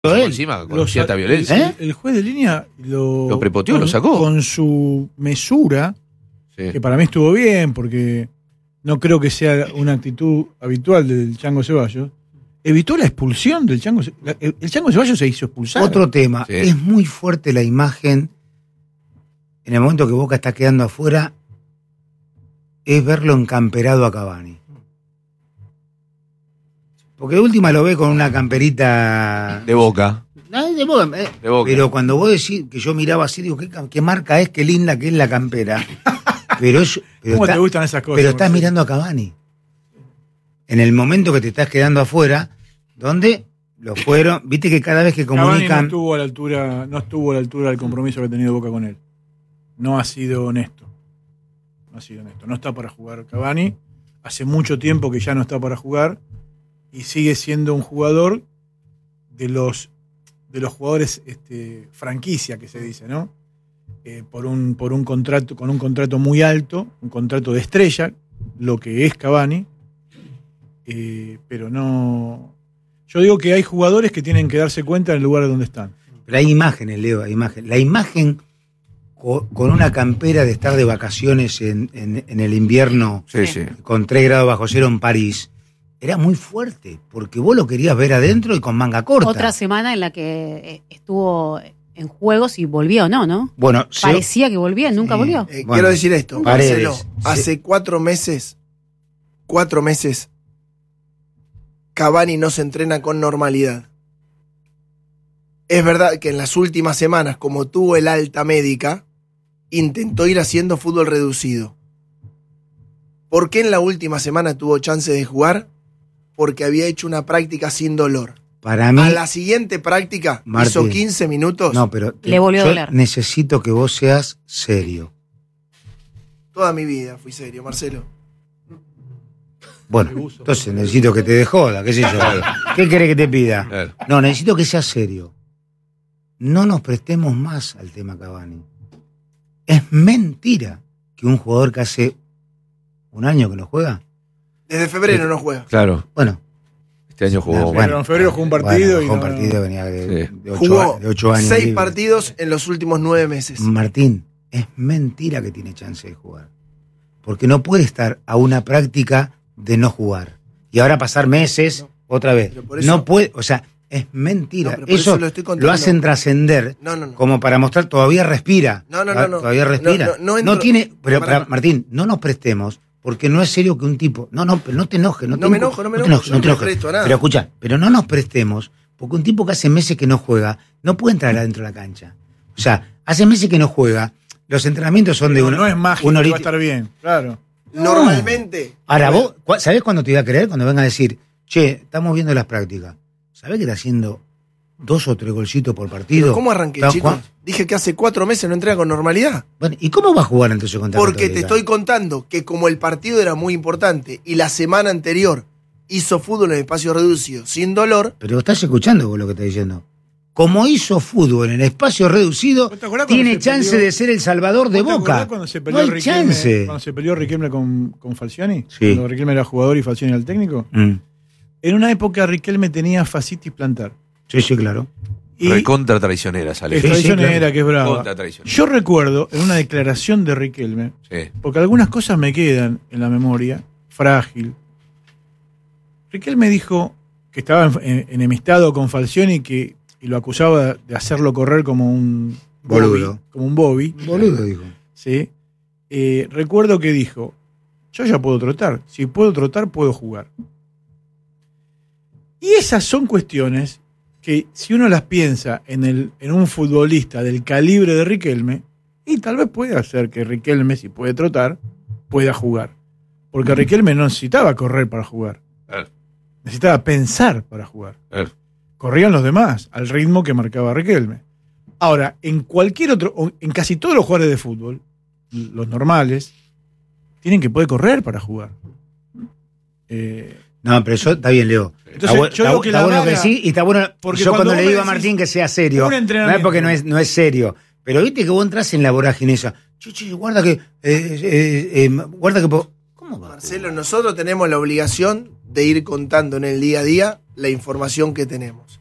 encima con cierta violencia. El juez de línea lo prepoteó, lo sacó. Con su mesura, que para mí estuvo bien, porque no creo que sea una actitud habitual del Chango Ceballos. Evitó la expulsión del Chango. El Chango Ceballos se hizo expulsar. Otro tema, es muy fuerte la imagen en el momento que Boca está quedando afuera, es verlo encamperado a Cavani. Porque de última lo ve con una camperita de Boca. No, de Boca. De Boca. Pero cuando vos decís que yo miraba así, digo, ¿qué marca es? Qué linda que es la campera. Pero ¿cómo te gustan esas cosas? Pero estás mirando a Cavani. En el momento que te estás quedando afuera, donde lo fueron, viste que cada vez que comunican. Cavani no estuvo a la altura del compromiso que ha tenido Boca con él. No ha sido honesto. No está para jugar Cavani. Hace mucho tiempo que ya no está para jugar. Y sigue siendo un jugador de los jugadores franquicia que se dice, ¿no? Por un contrato, con un contrato muy alto, un contrato de estrella, lo que es Cavani. Pero no. Yo digo que hay jugadores que tienen que darse cuenta del lugar donde están. Pero hay imágenes, Leo, hay imágenes. La imagen con una campera de estar de vacaciones en el invierno, con 3 grados bajo cero en París, era muy fuerte, porque vos lo querías ver adentro y con manga corta. Otra semana en la que estuvo en juegos y volvió, ¿no? Bueno, parecía que volvía, nunca volvió. Quiero decir esto, Marcelo, hace 4 meses, Cavani no se entrena con normalidad. Es verdad que en las últimas semanas, como tuvo el alta médica, intentó ir haciendo fútbol reducido. ¿Por qué en la última semana tuvo chance de jugar? Porque había hecho una práctica sin dolor. Para mí, a la siguiente práctica, Martín, hizo 15 minutos. No, pero le volvió a doler. Necesito que vos seas serio. Toda mi vida fui serio, Marcelo. Bueno, entonces necesito que te dé joda, qué sé yo. ¿Qué querés que te pida? No, necesito que seas serio. No nos prestemos más al tema Cavani. Es mentira que un jugador que hace un año que no juega. Desde febrero no juega. Claro. Bueno. Este año jugó. Bueno, en febrero jugó un partido. Jugó un partido, venía de 8 años. 6 partidos en los últimos 9 meses. Martín, es mentira que tiene chance de jugar. Porque no puede estar a una práctica de no jugar. Y ahora pasar meses otra vez. No puede, o sea, es mentira. Eso lo hacen trascender como para mostrar, todavía respira. No. Todavía respira. No tiene, pero Martín, no nos prestemos. Porque no es serio que un tipo. No te enojes. No me enojo. Pero escucha, pero no nos prestemos, porque un tipo que hace meses que no juega, no puede entrar adentro de la cancha. O sea, hace meses que no juega, los entrenamientos son de uno. No es mágico, va a estar bien, claro. Normalmente. Ahora, vos, ¿sabés cuándo te iba a creer? Cuando venga a decir, che, estamos viendo las prácticas. ¿Sabés que está haciendo 2 o 3 golcitos por partido? ¿Pero cómo arranqué, chicos? Dije que hace 4 meses no entrena con normalidad. Bueno, ¿y cómo va a jugar entonces contra Porque Católica? te estoy contando que como el partido era muy importante y la semana anterior hizo fútbol en espacio reducido sin dolor. Pero estás escuchando vos lo que está diciendo. Como hizo fútbol en espacio reducido, tiene chance de ser el salvador de Boca. Cuando se no peleó hay Riquelme, chance. cuando se peleó Riquelme con Falcioni, Sí. cuando Riquelme era jugador y Falcioni era el técnico. En una época Riquelme tenía fascitis plantar. Sí, claro. Recontra traicionera sale. Es traicionera, que es brava. Traicionera. Yo recuerdo en una declaración de Riquelme, porque algunas cosas me quedan en la memoria, frágil. Riquelme dijo que estaba enemistado con Falcioni y lo acusaba de hacerlo correr como un boludo. Como un Bobby. Boludo, dijo. ¿Sí? Recuerdo que dijo, yo ya puedo trotar. Si puedo trotar, puedo jugar. Y esas son cuestiones que si uno las piensa en un futbolista del calibre de Riquelme, y tal vez puede hacer que Riquelme, si puede trotar, pueda jugar. Porque Riquelme no necesitaba correr para jugar. Necesitaba pensar para jugar. Corrían los demás al ritmo que marcaba Riquelme. Ahora, en cualquier otro, en casi todos los jugadores de fútbol, los normales, tienen que poder correr para jugar. No, pero eso está bien, Leo. Entonces, yo digo que está bueno que sí, y está bueno. Porque yo cuando le digo a decís, Martín que sea serio, no es porque no es serio. Pero viste que vos entras en la vorágine esa. Che, guarda que. ¿Cómo va? Marcelo, nosotros tenemos la obligación de ir contando en el día a día la información que tenemos.